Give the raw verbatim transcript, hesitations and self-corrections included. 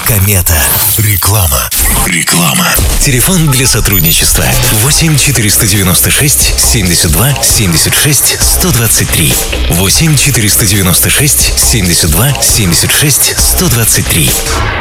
Комета. Реклама. Реклама. Телефон для сотрудничества восемь четыреста девяносто шесть семьдесят два семьдесят шесть сто двадцать три. восемь четыреста девяносто шесть семьдесят два семьдесят шесть сто двадцать три.